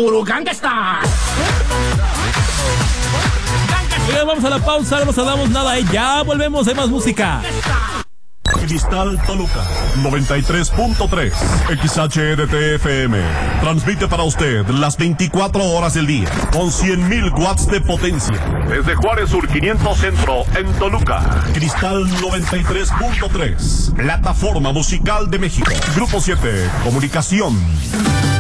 puro gangsta. Oigan, vamos a la pausa, no nos damos nada, ya volvemos, hay más música. Cristal Toluca 93.3 XHEDT-FM transmite para usted las 24 horas del día con 100.000 watts de potencia desde Juárez Sur 500 Centro en Toluca. Cristal 93.3, plataforma musical de México. Grupo 7 Comunicación.